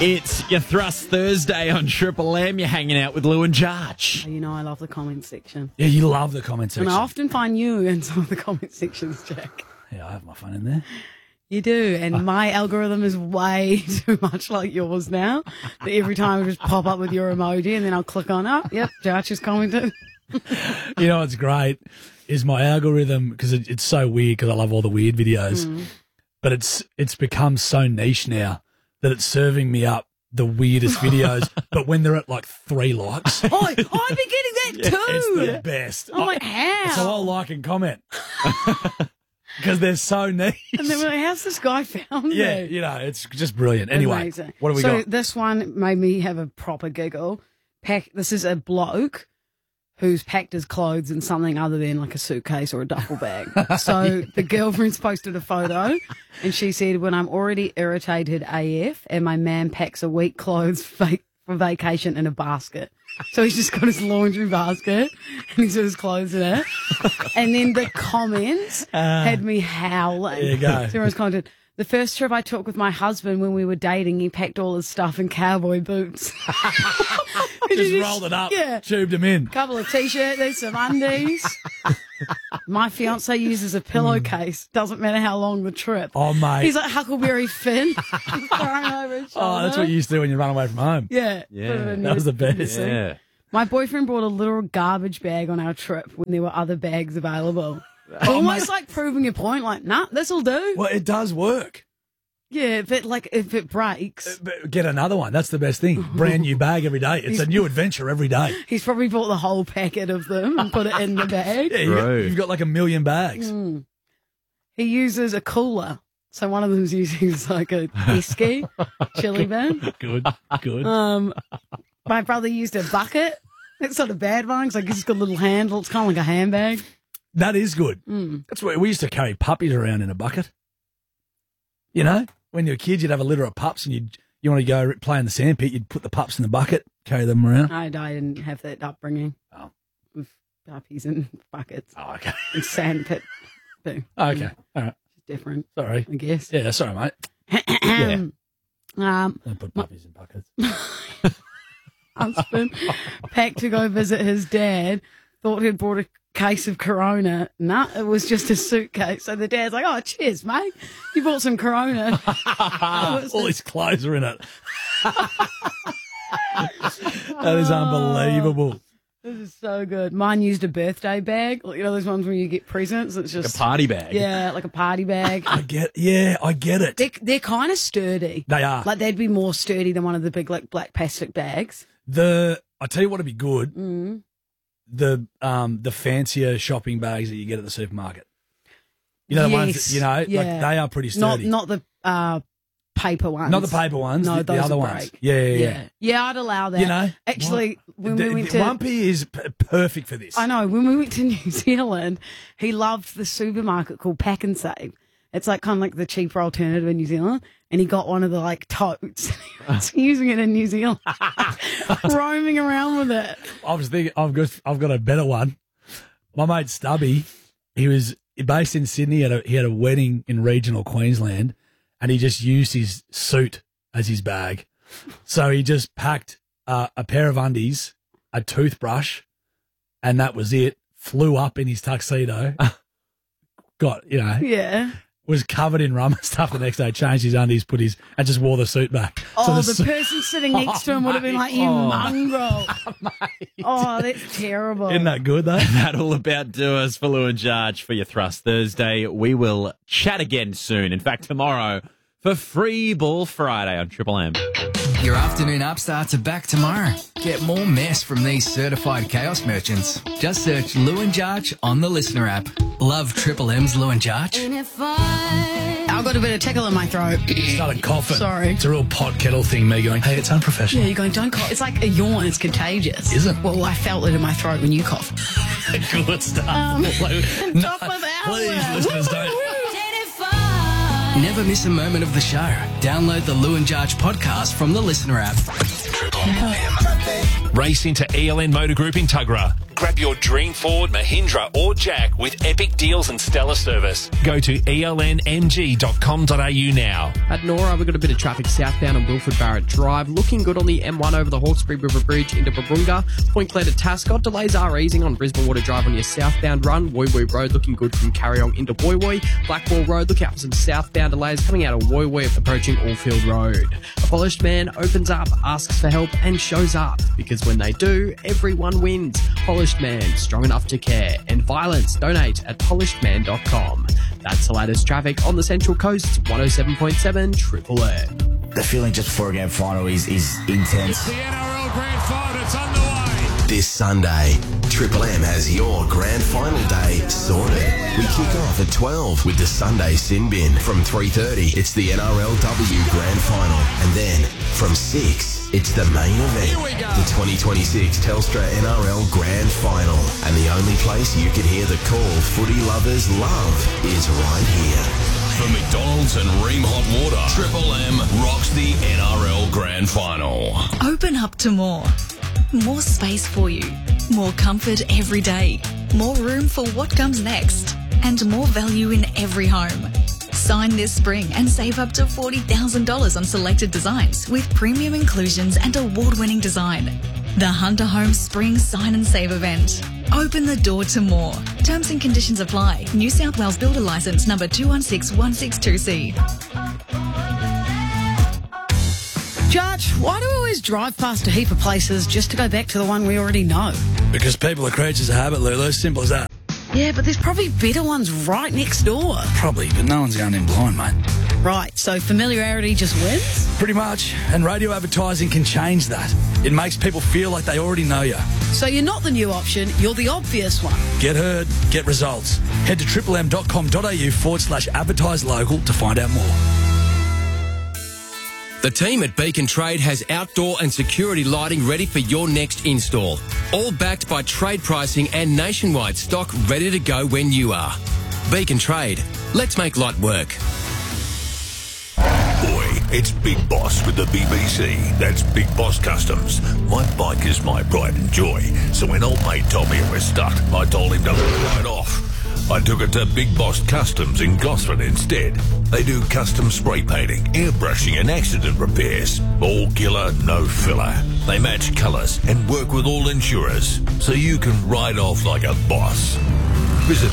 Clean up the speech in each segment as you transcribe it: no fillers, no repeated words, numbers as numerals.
It's your Thrust Thursday on Triple M. You're hanging out with Lou and Jarch. You know I love the comment section. Yeah, you love the comment section. And I often find you in some of the comment sections, Jack. Yeah, I have my fun in there. You do, and my algorithm is way too much like yours now. That every time I just pop up with your emoji and then I'll click on it. Yep, Jarch is commented. You know what's great is my algorithm, because it's so weird because I love all the weird videos, but it's become so niche now that it's serving me up the weirdest videos, but when they're at like 3 likes. Oh, I've been getting that too. It's the best. I'm like, how? So I'll like and comment. Because they're so niche. And then we're like, how's this guy found me? Yeah, you know, it's just brilliant. Anyway, Amazing. what do we so got? This one made me have a proper giggle. This is a bloke who's packed his clothes in something other than like a suitcase or a duffel bag. So the girlfriend's posted a photo and she said, when I'm already irritated AF and my man packs a week clothes for vacation in a basket. So he's just got his laundry basket and he's got his clothes in it. And then the comments had me howling. There you go. So everyone's commented, the first trip I took with my husband when we were dating, he packed all his stuff in cowboy boots. Just rolled it up, tubed them in. Couple of T-shirts, there's some undies. My fiance uses a pillowcase. Doesn't matter how long the trip. Oh, mate. He's like Huckleberry Finn. Thrown over his shoulder. Oh, that's what you used to do when you run away from home. Yeah. That was the best. Yeah. My boyfriend brought a little garbage bag on our trip when there were other bags available. Almost like proving a point, like, nah, this'll do. Well, it does work. Yeah, but like if it breaks. But get another one. That's the best thing. Brand new bag every day. It's a new adventure every day. He's probably bought the whole packet of them and put it in the bag. Yeah, you've got like 1 million bags. He uses a cooler. So one of them's using like a esky chili bin. Good. My brother used a bucket. It's not a bad one because it's got a little handle. It's kind of like a handbag. That is good. That's why we used to carry puppies around in a bucket. You know, when you were kids, you'd have a litter of pups and you want to go play in the sandpit, you'd put the pups in the bucket, carry them around. I didn't have that upbringing. Oh. With puppies and buckets. Oh, okay. And sandpit thing. Okay. All right. It's different. Sorry. I guess. Yeah, sorry, mate. Don't put puppies in buckets. Husband packed to go visit his dad, thought he'd brought a case of Corona. Nah, it was just a suitcase. So the dad's like, oh, cheers, mate. You bought some Corona. All his clothes are in it. That is unbelievable. This is so good. Mine used a birthday bag. You know those ones where you get presents? It's just A party bag. Yeah, like a party bag. I get it. They're kind of sturdy. They are. Like they'd be more sturdy than one of the big like black plastic bags. I tell you what'd be good. The fancier shopping bags that you get at the supermarket. You know the ones that, like they are pretty sturdy. Not the paper ones. Not the paper ones. No, the those other will ones. break. Yeah. Yeah, I'd allow that. You know, actually, when we went to Wumpy is perfect for this. I know, when we went to New Zealand, he loved the supermarket called Pack and Save. It's like kind of like the cheaper alternative in New Zealand. And he got one of the like totes. He's using it in New Zealand, roaming around with it. I was thinking, I've got a better one. My mate Stubby, he was based in Sydney. He had a wedding in regional Queensland, and he just used his suit as his bag. So he just packed a pair of undies, a toothbrush, and that was it. Flew up in his tuxedo. Was covered in rum and stuff the next day, changed his undies, and just wore the suit back. Oh, the person sitting next to him would have been like, you mongrel. Oh, that's terrible. Isn't that good, though? That'll about do us for Lou and Jarch for your Thrust Thursday. We will chat again soon. In fact, tomorrow for Free Ball Friday on Triple M. Your afternoon upstarts are back tomorrow. Get more mess from these certified chaos merchants. Just search Lou and Jarch on the Listener app. Love Triple M's Lou and Jarch. I've got a bit of tickle in my throat. Started coughing. Sorry. It's a real pot kettle thing, me going, hey, it's unprofessional. Yeah, you're going, don't cough. It's like a yawn. It's contagious. Is it? Well, I felt it in my throat when you coughed. Good stuff. Top of the hour. Please, listeners, don't. Never miss a moment of the show. Download the Lou and Jarch podcast from the Listener app. Race into ELN Motor Group in Tuggerah. Grab your dream Ford, Mahindra or Jack with epic deals and stellar service. Go to elnmg.com.au now. At Nora, we've got a bit of traffic southbound on Wilfred Barrett Drive. Looking good on the M1 over the Hawkesbury River Bridge into Babunga. Point Clare to Tascott. Delays are easing on Brisbane Water Drive on your southbound run. Woy Woy Road looking good from Carryong into Woy Woy. Blackwall Road, look out for some southbound delays coming out of Woy Woy approaching Allfield Road. A polished man opens up, asks for help and shows up. Because when they do, everyone wins. Polished Man, strong enough to care. And violence, donate at polishedman.com. That's the latest traffic on the Central Coast. 107.7 Triple M. The feeling just before a grand final is intense. The NRL Grand Final, it's underway. This Sunday, Triple M has your grand final day sorted. We kick off at 12 with the Sunday Sin Bin. From 3:30, it's the NRLW Grand Final. And then from 6, it's the main event, the 2026 Telstra NRL Grand Final. And the only place you can hear the call footy lovers love is right here. From McDonald's and Ream Hot Water, Triple M rocks the NRL Grand Final. Open up to more. More space for you. More comfort every day. More room for what comes next. And more value in every home. Sign this spring and save up to $40,000 on selected designs with premium inclusions and award-winning design. The Hunter Homes Spring Sign and Save event. Open the door to more. Terms and conditions apply. New South Wales Builder Licence number 216162C. Judge, why do we always drive past a heap of places just to go back to the one we already know? Because people are creatures of habit, Lulu. Simple as that. Yeah, but there's probably better ones right next door. Probably, but no one's going in blind, mate. Right, so familiarity just wins? Pretty much. And radio advertising can change that. It makes people feel like they already know you. So you're not the new option, you're the obvious one. Get heard, get results. Head to triplem.com.au/advertise local to find out more. The team at Beacon Trade has outdoor and security lighting ready for your next install. All backed by trade pricing and nationwide stock ready to go when you are. Beacon Trade. Let's make light work. Boy, it's Big Boss with the BBC. That's Big Boss Customs. My bike is my pride and joy. So when old mate told me it was stuck, I told him to ride off. I took it to Big Boss Customs in Gosford instead. They do custom spray painting, airbrushing and accident repairs. All killer, no filler. They match colours and work with all insurers, so you can ride off like a boss. Visit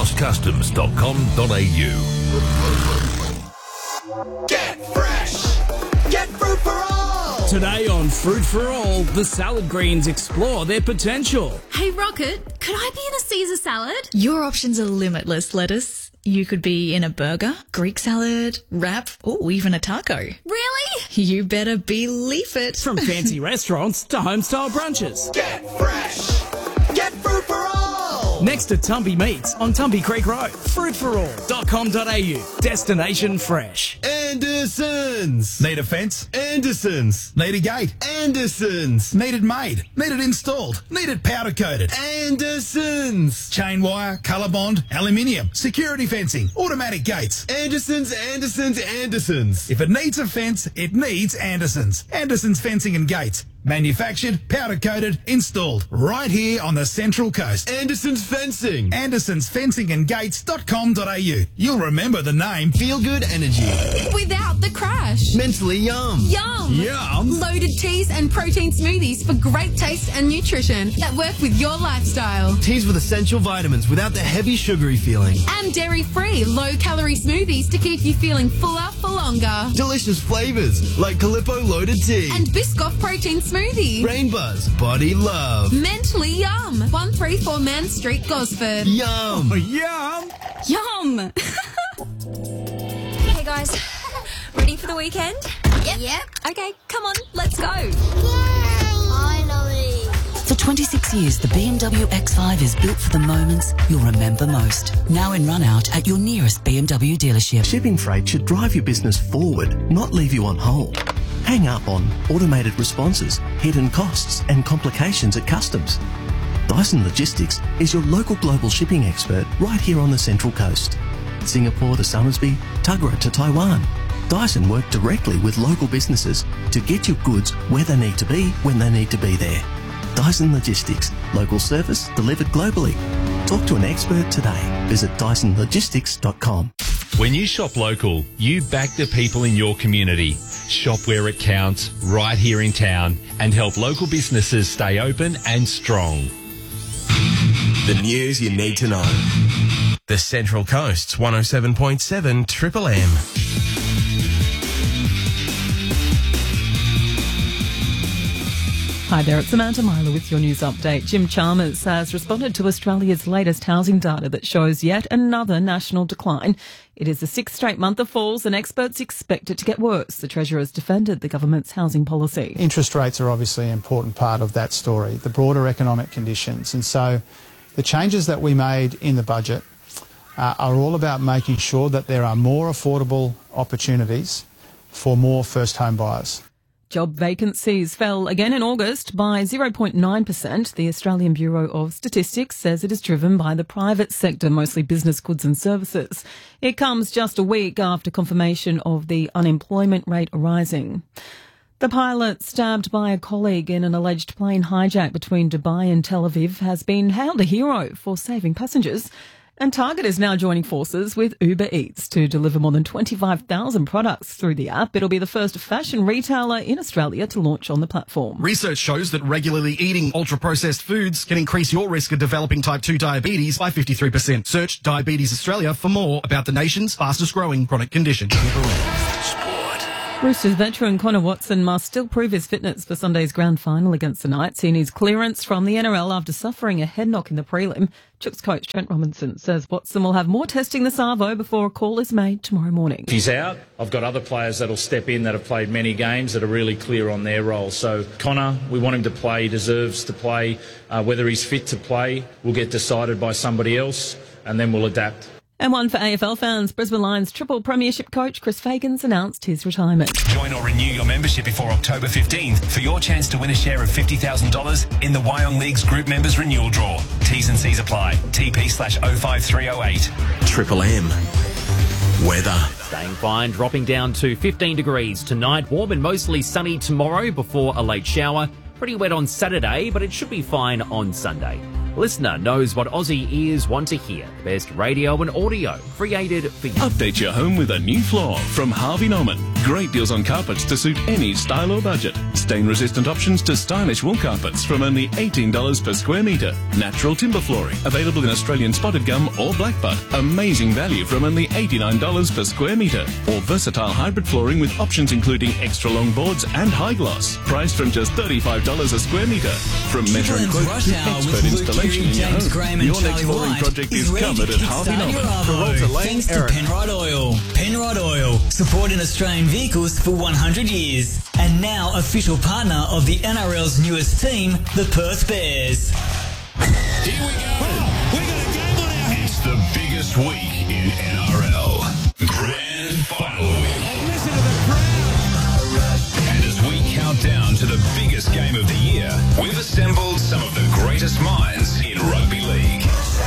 bigboscustoms.com.au. Get fresh! Get fruit for all! Today on Fruit for All, the salad greens explore their potential. Hey, Rocket, could I be in a Caesar salad? Your options are limitless, lettuce. You could be in a burger, Greek salad, wrap, or even a taco. Really? You better believe it. From fancy restaurants to home-style brunches. Get fresh! Get fruit for all! Next to Tumpy Meats on Tumpy Creek Road. Fruitforall.com.au. Destination fresh. Andersons. Need a fence? Andersons. Need a gate? Andersons. Need it made? Need it installed? Need it powder coated? Andersons. Chain wire, colour bond, aluminium, security fencing, automatic gates. Andersons, Andersons, Andersons. If it needs a fence, it needs Andersons. Andersons Fencing and Gates. Manufactured, powder coated, installed right here on the Central Coast. Andersons Fencing. Andersons Fencing and Gates.com.au. You'll remember the name. Feel good energy. Without the crash. Mentally yum. Yum. Yum. Loaded teas and protein smoothies for great taste and nutrition that work with your lifestyle. Teas with essential vitamins without the heavy sugary feeling. And dairy-free, low-calorie smoothies to keep you feeling fuller for longer. Delicious flavours like Calippo Loaded Tea. And Biscoff Protein Smoothie. Rain Buzz Body Love. Mentally Yum. 134 Man Street, Gosford. Yum. Yum. Yum. Hey guys, ready for the weekend? Yep. Okay, come on, let's go. Finally. For 26 years, the BMW X5 is built for the moments you'll remember most. Now in run out at your nearest BMW dealership. Shipping freight should drive your business forward, not leave you on hold. Hang up on automated responses, hidden costs and complications at customs. Dyson Logistics is your local global shipping expert right here on the Central Coast. Singapore to Somersby, Tuggerah to Taiwan. Dyson work directly with local businesses to get your goods where they need to be when they need to be there. Dyson Logistics. Local service delivered globally. Talk to an expert today. Visit DysonLogistics.com. When you shop local, you back the people in your community. Shop where it counts, right here in town, and help local businesses stay open and strong. The news you need to know. The Central Coast's 107.7 Triple M. Hi there, it's Samantha Myler with your news update. Jim Chalmers has responded to Australia's latest housing data that shows yet another national decline. It is the sixth straight month of falls and experts expect it to get worse. The Treasurer has defended the government's housing policy. Interest rates are obviously an important part of that story, the broader economic conditions. And so the changes that we made in the budget are all about making sure that there are more affordable opportunities for more first home buyers. Job vacancies fell again in August by 0.9%. The Australian Bureau of Statistics says it is driven by the private sector, mostly business, goods and services. It comes just a week after confirmation of the unemployment rate rising. The pilot stabbed by a colleague in an alleged plane hijack between Dubai and Tel Aviv has been hailed a hero for saving passengers. And Target is now joining forces with Uber Eats to deliver more than 25,000 products through the app. It'll be the first fashion retailer in Australia to launch on the platform. Research shows that regularly eating ultra-processed foods can increase your risk of developing type 2 diabetes by 53%. Search Diabetes Australia for more about the nation's fastest-growing chronic condition. Roosters veteran Connor Watson must still prove his fitness for Sunday's grand final against the Knights. He needs clearance from the NRL after suffering a head knock in the prelim. Chooks coach Trent Robinson says Watson will have more testing this arvo before a call is made tomorrow morning. If he's out, I've got other players that'll step in that have played many games that are really clear on their role. So Connor, we want him to play, he deserves to play. Whether he's fit to play will get decided by somebody else, and then we'll adapt. And one for AFL fans, Brisbane Lions triple premiership coach Chris Fagan's announced his retirement. Join or renew your membership before October 15th for your chance to win a share of $50,000 in the Wyong League's group members renewal draw. T's and C's apply. TP/05308. Triple M. Weather. Staying fine, dropping down to 15 degrees tonight. Warm and mostly sunny tomorrow before a late shower. Pretty wet on Saturday, but it should be fine on Sunday. Listener knows what Aussie ears want to hear. The best radio and audio created for you. Update your home with a new floor from Harvey Norman. Great deals on carpets to suit any style or budget. Stain-resistant options to stylish wool carpets from only $18 per square metre. Natural timber flooring available in Australian spotted gum or blackbutt. Amazing value from only $89 per square metre. Or versatile hybrid flooring with options including extra long boards and high gloss. Priced from just $35 a square metre. From Metro Quote to expert installation in your home. Your next flooring project is covered at Harvey Norman. Thanks to Penrod Oil. Penrod Oil, supporting Australian vehicles for 100 years. And now official partner of the NRL's newest team, the Perth Bears. Here we go. We got a game on our hands. It's the biggest week in NRL. Grand Final Week. Listen to the crowd. And as we count down to the biggest game of the year, we've assembled some of the greatest minds in rugby league.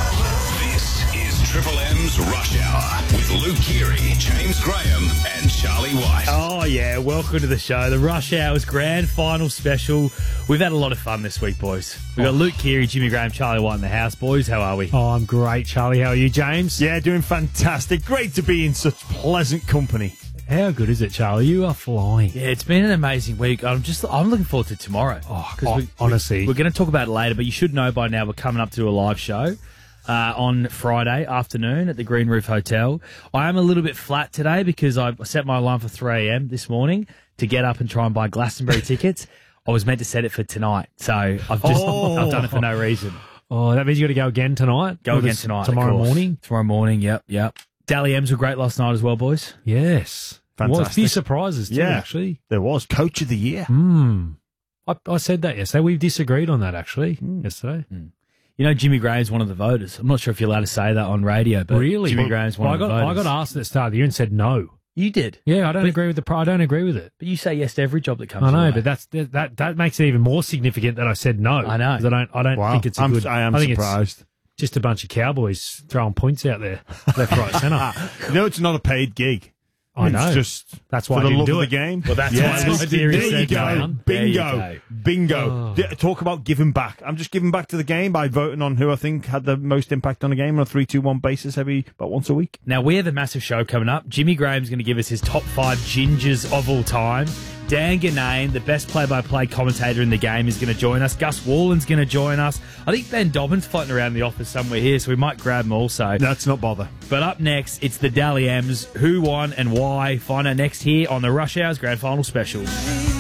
This is Triple M's Rush Hour with Luke Keary, James Graham and Charlie White. Oh, yeah. Welcome to the show. The Rush Hour's grand final special. We've had a lot of fun this week, boys. We've got Luke Keary, Jimmy Graham, Charlie White in the house. Boys, how are we? Oh, I'm great, Charlie. How are you, James? Yeah, doing fantastic. Great to be in such pleasant company. How good is it, Charlie? You are flying. Yeah, it's been an amazing week. I'm looking forward to tomorrow. Honestly. We're going to talk about it later, but you should know by now we're coming up to a live show on Friday afternoon at the Green Roof Hotel. I am a little bit flat today because I set my alarm for 3 a.m. this morning to get up and try and buy Glastonbury tickets. I was meant to set it for tonight, so I've done it for no reason. Oh, that means you got to go again tonight? Go again tonight. Tomorrow morning? Tomorrow morning, yep. Dally M's were great last night as well, boys. Yes. Fantastic. Well, a few surprises too, actually. There was. Coach of the Year. I said that yesterday. We disagreed on that, actually, yesterday. You know, Jimmy Graham's one of the voters. I'm not sure if you're allowed to say that on radio, but really? Jimmy Graham's one of the voters. I got asked at the start of the year and said no. You did? Yeah, I don't agree with I don't agree with it. But you say yes to every job that comes I know, your way. but that makes it even more significant that I said no. I know. 'Cause I don't think it's a good... I am surprised. It's just a bunch of cowboys throwing points out there, left, right, centre. You know, it's not a paid gig. I know. It's just That's why for I the didn't love do of it. the game. Well, that's why Luke Steary There you said go. down. There you go. Bingo. Talk about giving back. I'm just giving back to the game by voting on who I think had the most impact on the game on a 3-2-1 basis about once a week. Now, we have a massive show coming up. Jimmy Graham's going to give us his top 5 gingers of all time. Dan Ganane, the best play-by-play commentator in the game, is going to join us. Gus Wallen's going to join us. I think Ben Dobbin's floating around the office somewhere here, so we might grab him also. Let's not bother. But up next, it's the Dally M's. Who won and why? Find out next here on the Rush Hours Grand Final Special.